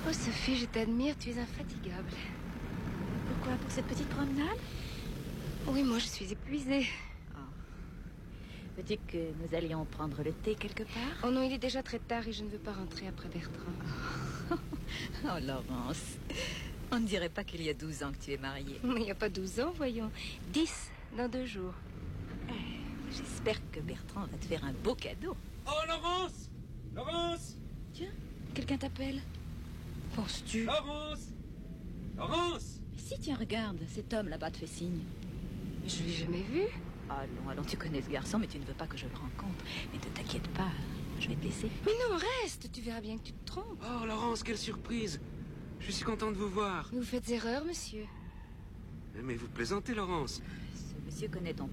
Oh Sophie, je t'admire, tu es infatigable. Pourquoi? Pour cette petite promenade? Oui, moi je suis épuisée. Veux-tu que nous allions prendre le thé quelque part? Oh non, il est déjà très tard et je ne veux pas rentrer après Bertrand. Oh, Laurence, on ne dirait pas qu'il y a 12 ans que tu es mariée. Mais il n'y a pas 12 ans, voyons. 10 dans 2 jours. J'espère que Bertrand va te faire un beau cadeau. Oh, Laurence! Laurence! Tiens, quelqu'un t'appelle. Penses-tu? Laurence! Laurence! Mais si, tiens, regarde, cet homme là-bas te fait signe. Je l'ai jamais vu. Allons, tu connais ce garçon, mais tu ne veux pas que je le rencontre. Mais ne t'inquiète pas, je vais te laisser. Mais non, reste, tu verras bien que tu te trompes. Oh, Laurence, quelle surprise! Je suis content de vous voir. Mais vous faites erreur, monsieur. Mais vous plaisantez, Laurence. Ce monsieur connaît ton